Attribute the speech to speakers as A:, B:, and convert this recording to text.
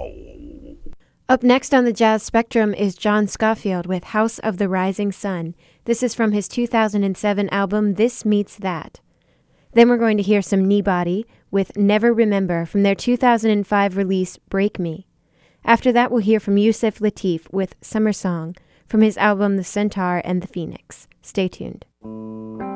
A: Up next on the Jazz Spectrum is John Scofield with House of the Rising Sun. This is from his 2007 album, This Meets That. Then we're going to hear some Kneebody with Never Remember from their 2005 release, Break Me. After that, we'll hear from Yusef Lateef with Summer Song from his album, The Centaur and the Phoenix. Stay tuned.